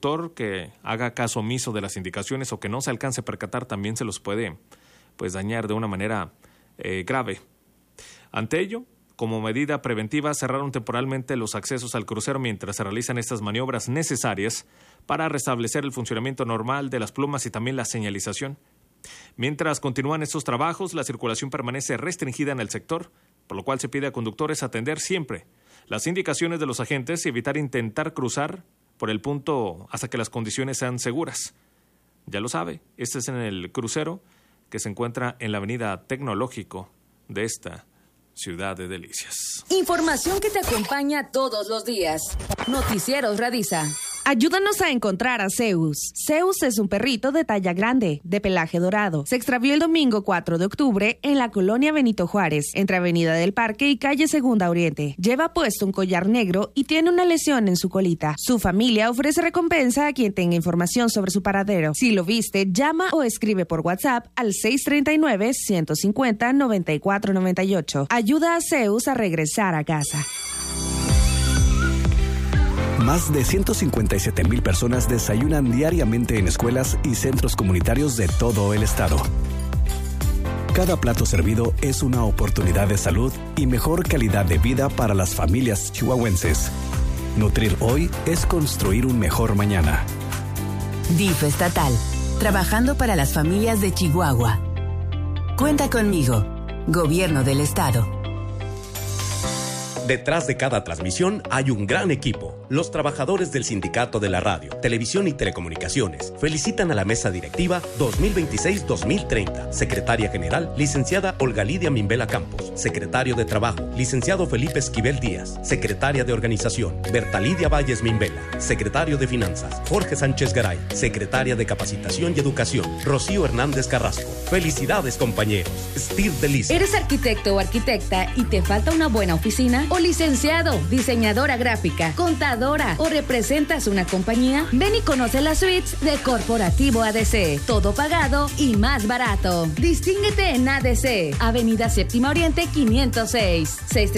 conductor que haga caso omiso de las indicaciones o que no se alcance a percatar también se los puede dañar de una manera grave. Ante ello, como medida preventiva, cerraron temporalmente los accesos al crucero mientras se realizan estas maniobras necesarias para restablecer el funcionamiento normal de las plumas y también la señalización. Mientras continúan estos trabajos, la circulación permanece restringida en el sector, por lo cual se pide a conductores atender siempre las indicaciones de los agentes y evitar intentar cruzar por el punto hasta que las condiciones sean seguras. Ya lo sabe, este es en el crucero que se encuentra en la avenida Tecnológico de esta ciudad de delicias. Información que te acompaña todos los días. Noticieros Radisa. Ayúdanos a encontrar a Zeus. Zeus es un perrito de talla grande, de pelaje dorado. Se extravió el domingo 4 de octubre en la colonia Benito Juárez, entre Avenida del Parque y calle Segunda Oriente. Lleva puesto un collar negro y tiene una lesión en su colita. Su familia ofrece recompensa a quien tenga información sobre su paradero. Si lo viste, llama o escribe por WhatsApp al 639-150-9498. Ayuda a Zeus a regresar a casa. Más de 157,000 personas desayunan diariamente en escuelas y centros comunitarios de todo el estado. Cada plato servido es una oportunidad de salud y mejor calidad de vida para las familias chihuahuenses. Nutrir hoy es construir un mejor mañana. DIF estatal, trabajando para las familias de Chihuahua. Cuenta conmigo, Gobierno del Estado. Detrás de cada transmisión hay un gran equipo. Los trabajadores del Sindicato de la Radio, Televisión y Telecomunicaciones felicitan a la Mesa Directiva 2026-2030. Secretaria General, licenciada Olga Lidia Mimbela Campos. Secretario de Trabajo, licenciado Felipe Esquivel Díaz. Secretaria de Organización, Berta Lidia Valles Mimbela. Secretario de Finanzas, Jorge Sánchez Garay. Secretaria de Capacitación y Educación, Rocío Hernández Carrasco. Felicidades, compañeros. Steve Delicia. ¿Eres arquitecto o arquitecta y te falta una buena oficina? ¿O licenciado, diseñadora gráfica, contadora o representas una compañía? Ven y conoce las suites de Corporativo ADC. Todo pagado y más barato. Distínguete en ADC, Avenida Séptima Oriente 506,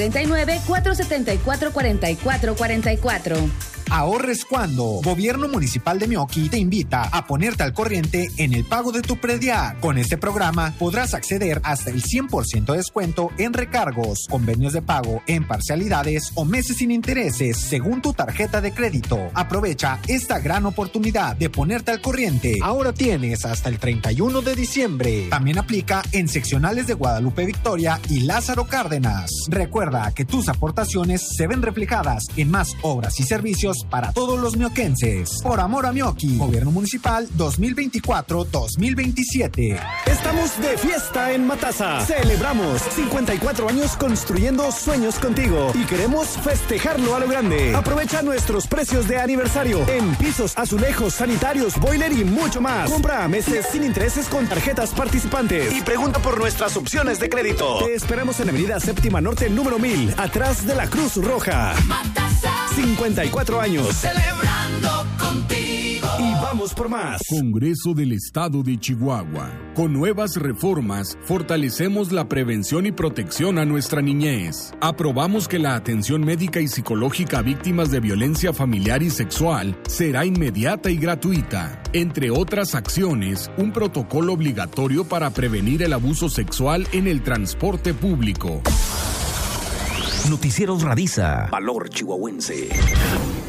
639-474-4444. Ahorres cuando. Gobierno Municipal de Meoqui te invita a ponerte al corriente en el pago de tu predial. Con este programa podrás acceder hasta el 100% de descuento en recargos, convenios de pago en parcialidades o meses sin intereses según tu tarjeta de crédito. Aprovecha esta gran oportunidad de ponerte al corriente. Ahora tienes hasta el 31 de diciembre. También aplica en seccionales de Guadalupe Victoria y Lázaro Cárdenas. Recuerda que tus aportaciones se ven reflejadas en más obras y servicios para todos los mioquenses. Por amor a Meoqui, Gobierno Municipal 2024-2027. Estamos de fiesta en Matasa. Celebramos 54 años construyendo sueños contigo y queremos festejarlo a lo grande. Aprovecha nuestros precios de aniversario en pisos, azulejos, sanitarios, boiler y mucho más. Compra a meses sin intereses con tarjetas participantes y pregunta por nuestras opciones de crédito. Te esperamos en Avenida Séptima Norte número 1000, atrás de la Cruz Roja. Matasa. 54 años. Celebrando contigo. Y vamos por más. Congreso del Estado de Chihuahua. Con nuevas reformas, fortalecemos la prevención y protección a nuestra niñez. Aprobamos que la atención médica y psicológica a víctimas de violencia familiar y sexual será inmediata y gratuita. Entre otras acciones, un protocolo obligatorio para prevenir el abuso sexual en el transporte público. Noticieros Radisa. Valor chihuahuense.